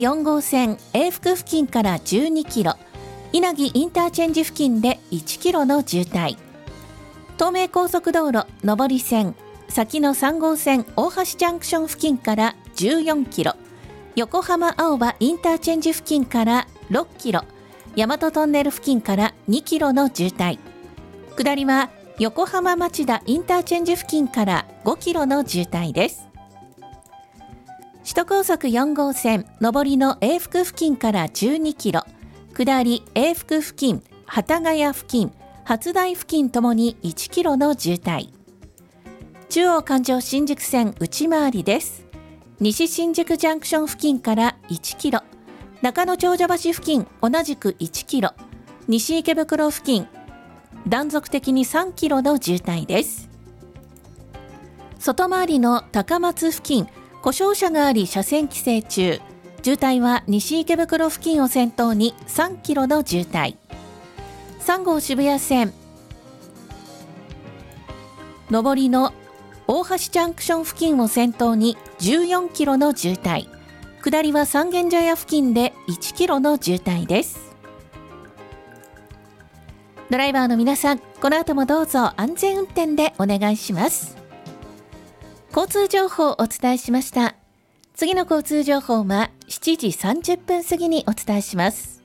4号線永福付近から12キロ、稲城インターチェンジ付近で1キロの渋滞。東名高速道路上り線先の3号線大橋ジャンクション付近から14キロ、横浜青葉インターチェンジ付近から6キロ、大和トンネル付近から2キロの渋滞。下りは横浜町田インターチェンジ付近から5キロの渋滞です。首都高速4号線上りの永福付近から12キロ、下り永福付近、幡ヶ谷付近、初台付近ともに1キロの渋滞。中央環状新宿線内回りです。西新宿ジャンクション付近から1キロ、中野長者橋付近同じく1キロ、西池袋付近断続的に3キロの渋滞です。外回りの高松付近故障車があり車線規制中、渋滞は西池袋付近を先頭に3キロの渋滞。3号渋谷線上りの大橋ジャンクション付近を先頭に14キロの渋滞。下りは三軒茶屋付近で1キロの渋滞です。ドライバーの皆さん、この後もどうぞ安全運転でお願いします。交通情報をお伝えしました。次の交通情報は7時30分過ぎにお伝えします。